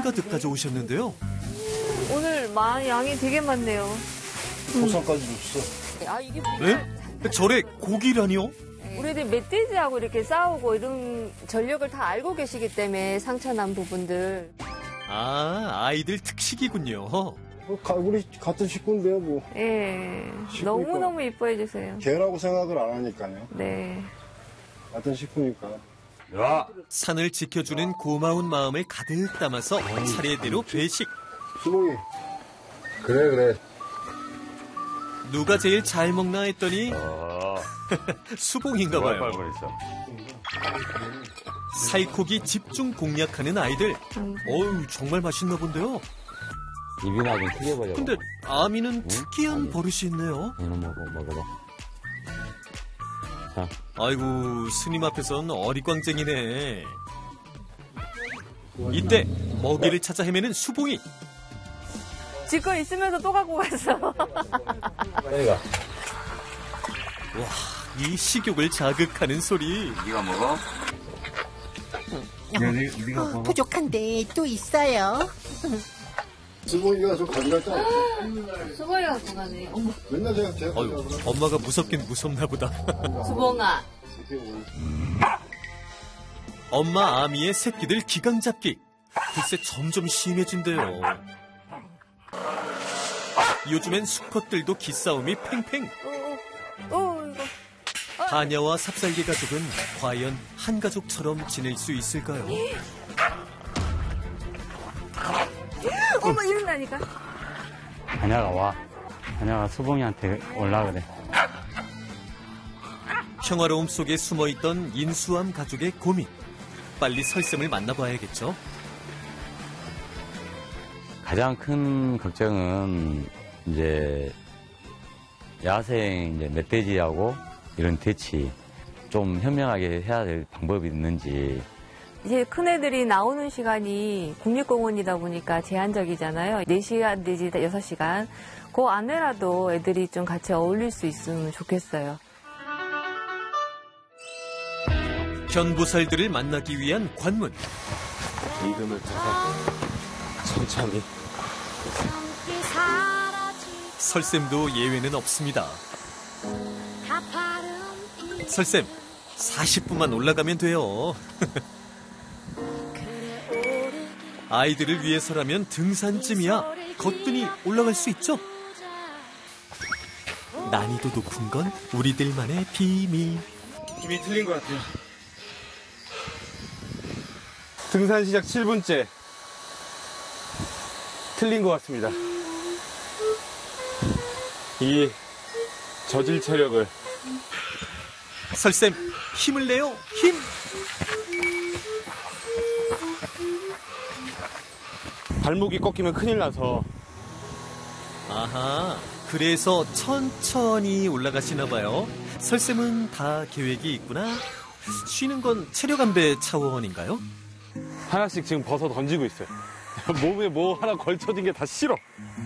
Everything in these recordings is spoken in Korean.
한가득 가져오셨는데요. 오늘 양이 되게 많네요. 보상까지 줬어. 아, 이게 네? 절에 고기라니요? 우리들 멧돼지하고 이렇게 싸우고 이런 전력을 다 알고 계시기 때문에 상처난 부분들. 아, 아이들 특식이군요. 우리 같은 식구인데요, 뭐. 예. 식구니까. 너무너무 이뻐해 주세요. 개라고 생각을 안 하니까요. 네. 같은 식구니까. 야, 산을 지켜주는 고마운 마음을 가득 담아서 차례대로 배식. 수봉이. 그래. 누가 제일 잘 먹나 했더니 수봉인가 봐요. 뻔했어. 살코기 집중 공략하는 아이들. 어우, 정말 맛있나 본데요. 입이나 좀 크게 보려고. 근데 아미는 특이한 버릇이 있네요. 얘는 먹어봐. 자, 아이고, 스님 앞에선 어리광쟁이네. 이때 먹이를 찾아 헤매는 수봉이. 지껏 있으면서 또 갖고 갔어. 빨리 가. 와, 이 식욕을 자극하는 소리. 네가 먹어? 네가 먹어? 부족한데 또 있어요. 수봉이가 좀 가져갈까? 수봉이가 갖고 가네. 어머. 맨날 제가 어휴, 엄마가 무섭긴 무섭나 보다. 수봉아. 엄마 아미의 새끼들 기강 잡기. 글쎄 점점 심해진대요. 요즘엔 수컷들도 기싸움이 팽팽. 이거. 하녀와 삽살개 가족은 과연 한 가족처럼 지낼 수 있을까요? 어머, 이런다니까. 한야가 와. 한야가 수봉이한테 올라 그래. 평화로움 속에 숨어있던 인수함 가족의 고민. 빨리 설쌤을 만나봐야겠죠? 가장 큰 걱정은 이제 야생 멧돼지하고 이런 대치 좀 현명하게 해야 될 방법이 있는지. 이제 큰애들이 나오는 시간이 국립공원이다 보니까 제한적이잖아요. 4시간 내지 6시간. 그 안에라도 애들이 좀 같이 어울릴 수 있으면 좋겠어요. 견부살들을 만나기 위한 관문. 리듬을 타서 천천히. 설쌤도 예외는 없습니다. 설쌤, 40분만 올라가면 돼요. 아이들을 위해서라면 등산쯤이야 거뜬히 올라갈 수 있죠? 난이도 높은 건 우리들만의 비밀. 힘이 틀린 것 같아요. 등산 시작 7분째. 틀린 것 같습니다. 이 저질 체력을. 설쌤, 힘을 내요, 힘! 발목이 꺾이면 큰일 나서. 아하, 그래서 천천히 올라가시나 봐요. 설쌤은 다 계획이 있구나. 쉬는 건 체력 안배 차원인가요? 하나씩 지금 벗어 던지고 있어요. 몸에 뭐 하나 걸쳐진 게 다 싫어.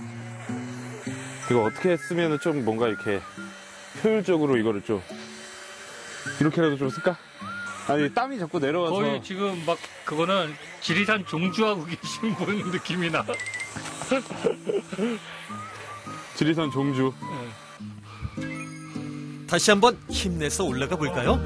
이거 어떻게 했으면 좀 뭔가 이렇게 효율적으로 이거를 좀 이렇게라도 좀 쓸까? 아니 땀이 자꾸 내려와서. 거의 지금 막 그거는 지리산 종주하고 계신 분 느낌이 나. 지리산 종주. 다시 한번 힘내서 올라가 볼까요?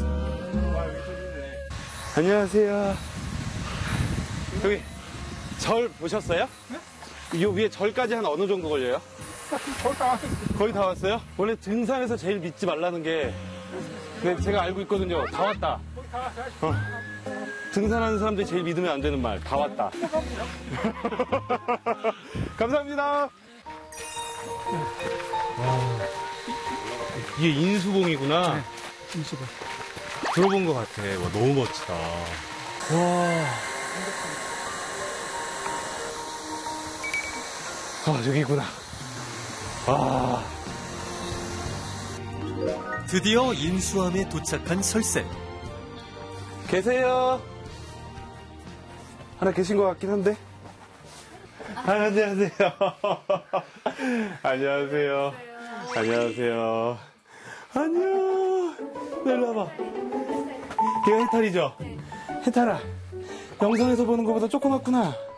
안녕하세요. 여기 절 보셨어요? 이 위에 절까지 한 어느 정도 걸려요? 거의 다 왔어요? 원래 등산에서 제일 믿지 말라는 게 제가 알고 있거든요. 다 왔다. 등산하는 사람들이 제일 믿으면 안 되는 말. 다 왔다. 감사합니다. 이게 인수봉이구나. 네, 인수봉. 들어본 것 같아. 와, 너무 멋지다. 와. 아, 저기구나. 아. 드디어 인수함에 도착한 설쌤. 계세요? 하나 계신 것 같긴 한데. 안녕하세요. 안녕하세요. 안녕하세요. 안녕. 일로 와봐. 걔가 해탈이죠? 해탈아. 영상에서 보는 것보다 조그맣구나.